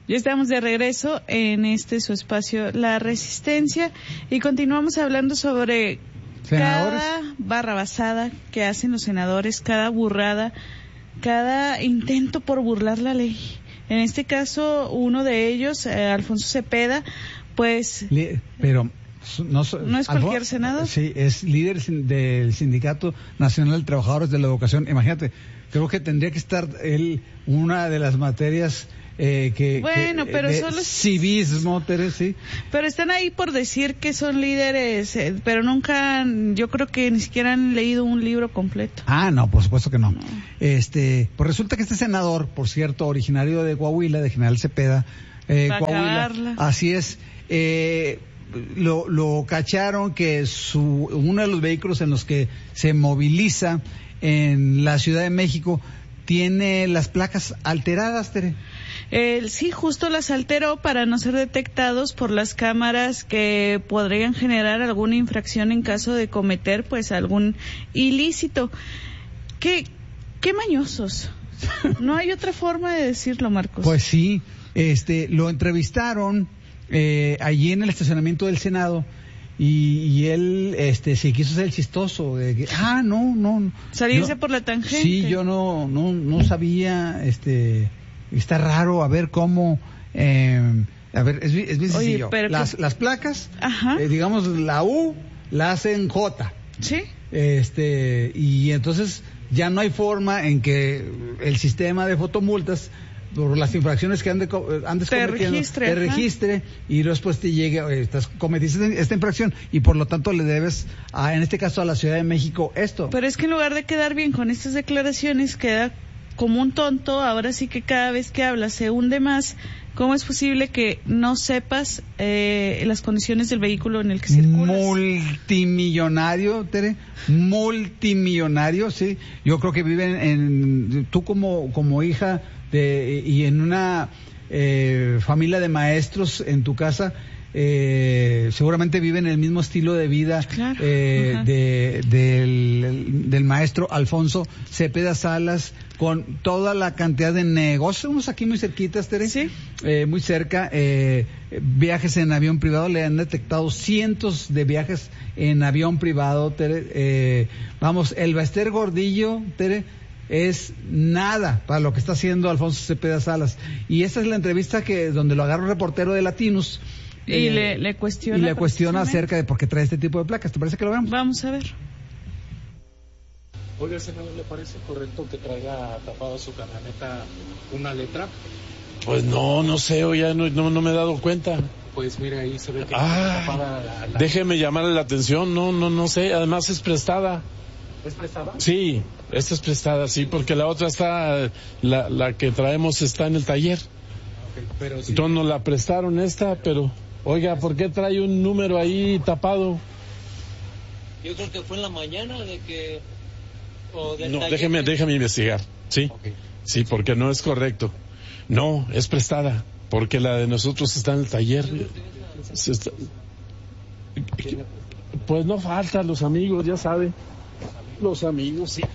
Ya estamos de regreso en su espacio La Resistencia y continuamos hablando sobre ¿senadores? Cada barrabasada que hacen los senadores, cada burrada, cada intento por burlar la ley. En este caso, uno de ellos, Alfonso Cepeda, pues... Pero no es cualquier senador. Sí, es líder del Sindicato Nacional de Trabajadores de la Educación. Imagínate, creo que tendría que estar él una de las materias pero solo civismo, Teresa, sí. Pero están ahí por decir que son líderes, pero nunca, yo creo que ni siquiera han leído un libro completo. No, por supuesto que no. Pues resulta que este senador, por cierto, originario de Coahuila, de General Cepeda, Coahuila, así es, lo cacharon que uno de los vehículos en los que se moviliza en la Ciudad de México tiene las placas alteradas, Tere. Sí, justo las alteró para no ser detectados por las cámaras que podrían generar alguna infracción en caso de cometer pues algún ilícito. ¿Qué mañosos? No hay otra forma de decirlo, Marcos. Pues sí, lo entrevistaron allí en el estacionamiento del Senado. Y él se quiso hacer el chistoso de que, no salirse por la tangente. Sí, yo no sabía, está raro, a ver cómo, a ver, es bien sencillo. Las placas, digamos la U la hacen J. Sí. Y entonces ya no hay forma en que el sistema de fotomultas por las infracciones que andes cometiendo, te registre y después te llegue, cometiste esta infracción y por lo tanto le debes, en este caso a la Ciudad de México, esto. Pero es que en lugar de quedar bien con estas declaraciones, queda como un tonto. Ahora sí que cada vez que habla se hunde más. ¿Cómo es posible que no sepas las condiciones del vehículo en el que circulas? Multimillonario, Tere, multimillonario, sí. Yo creo que viven tú como hija y en una familia de maestros en tu casa, seguramente viven el mismo estilo de vida. Claro. del maestro Alfonso Cepeda Salas, con toda la cantidad de negocios aquí muy cerquitas, Tere. Sí. Muy cerca, viajes en avión privado, le han detectado cientos de viajes en avión privado, Tere. El Baester Gordillo, Tere, es nada para lo que está haciendo Alfonso Cepeda Salas. Y esta es la entrevista donde lo agarra un reportero de Latinos. Y le cuestiona. Y le cuestiona acerca de por qué trae este tipo de placas. ¿Te parece que lo veamos? Vamos a ver. Oiga, senador, ¿le parece correcto que traiga tapado su camioneta una letra? Pues no sé, oye, no me he dado cuenta. Pues mire, ahí se ve que está tapada la... Déjeme llamarle la atención, no sé, además es prestada. ¿Es prestada? Sí, esta es prestada, sí, porque la otra la que traemos está en el taller. Okay, pero sí. Entonces nos la prestaron pero, oiga, ¿por qué trae un número ahí tapado? Yo creo que fue en la mañana de que... No, déjeme investigar, ¿sí? Okay. Sí, porque no es correcto. No, es prestada, porque la de nosotros está en el taller. Pues no falta, los amigos, ya sabe. Los amigos, sí.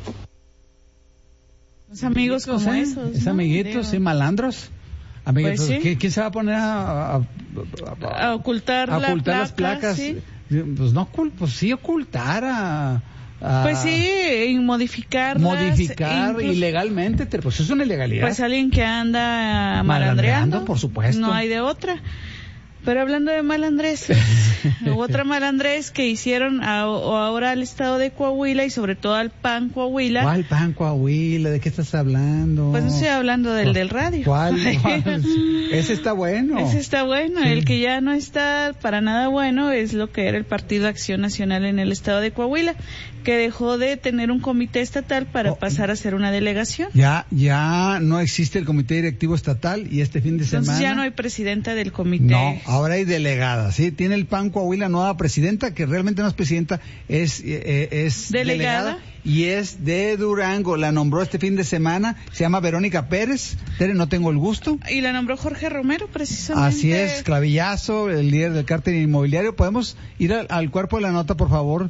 Los amigos como esos, es amiguitos, sí, malandros. Amiguitos, pues sí. ¿Quién se va a poner a ocultar las placas? Sí. Pues no, pues sí, ocultar pues sí, y modificar ilegalmente, pues es una ilegalidad. Pues alguien que anda malandreando, por supuesto. No hay de otra. Pero hablando de malandrés, hubo otra malandrés que hicieron ahora al estado de Coahuila y sobre todo al PAN Coahuila. ¿Cuál PAN Coahuila? ¿De qué estás hablando? Pues no estoy hablando del radio. ¿Cuál? Ese está bueno. Ese está bueno. Sí. El que ya no está para nada bueno es lo que era el Partido Acción Nacional en el estado de Coahuila, que dejó de tener un comité estatal para pasar a ser una delegación. Ya no existe el comité directivo estatal y este fin de semana... Entonces ya no hay presidenta del comité. No, ahora hay delegada, ¿sí? Tiene el PAN Coahuila nueva presidenta, que realmente no es presidenta, es delegada y es de Durango. La nombró este fin de semana, se llama Verónica Pérez. Tere, no tengo el gusto. Y la nombró Jorge Romero, precisamente. Así es, Clavillazo, el líder del cártel inmobiliario. ¿Podemos ir al cuerpo de la nota, por favor?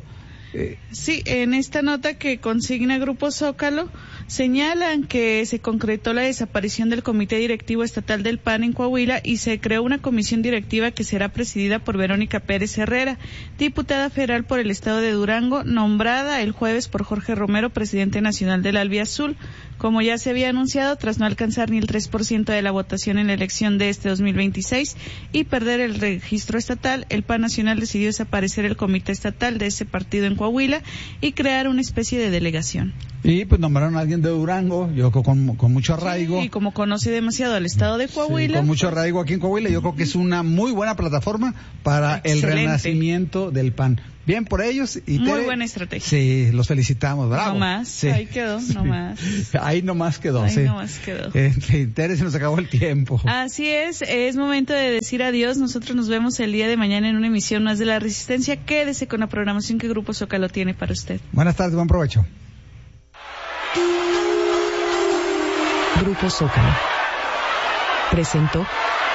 Sí, en esta nota que consigna Grupo Zócalo, señalan que se concretó la desaparición del Comité Directivo Estatal del PAN en Coahuila y se creó una comisión directiva que será presidida por Verónica Pérez Herrera, diputada federal por el estado de Durango, nombrada el jueves por Jorge Romero, presidente nacional del Albiazul. Como ya se había anunciado, tras no alcanzar ni el 3% de la votación en la elección de este 2026 y perder el registro estatal, el PAN nacional decidió desaparecer el comité estatal de ese partido en Coahuila y crear una especie de delegación. Y pues nombraron a alguien de Durango, yo creo con mucho arraigo. Sí, y como conoce demasiado al estado de Coahuila. Sí, con mucho arraigo aquí en Coahuila, yo creo que es una muy buena plataforma para el renacimiento del PAN. Bien por ellos. Y muy buena estrategia. Sí, los felicitamos, bravo. No más, sí. Ahí quedó, no más. Ahí nomás quedó, ahí sí. nomás quedó. Tere, se nos acabó el tiempo. Así es momento de decir adiós. Nosotros nos vemos el día de mañana en una emisión más de La Resistencia. Quédese con la programación que Grupo Zócalo tiene para usted. Buenas tardes, buen provecho. Grupo Zócalo presentó